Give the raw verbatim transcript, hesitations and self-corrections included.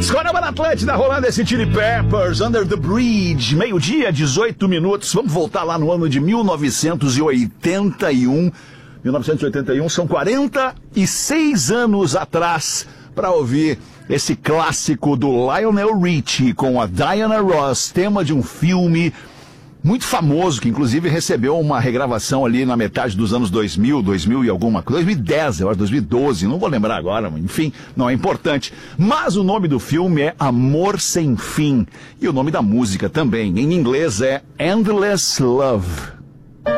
Discorama na Atlântida, rolando esse Chili Peppers, Under the Bridge, meio-dia, dezoito minutos. Vamos voltar lá no ano de mil novecentos e oitenta e um. mil novecentos e oitenta e um, são quarenta e seis anos atrás, para ouvir esse clássico do Lionel Richie com a Diana Ross, tema de um filme muito famoso, que inclusive recebeu uma regravação ali na metade dos anos dois mil, dois mil e alguma coisa, dois mil e dez, eu acho, dois mil e doze, não vou lembrar agora, enfim, não é importante. Mas o nome do filme é Amor Sem Fim, e o nome da música também, em inglês é Endless Love.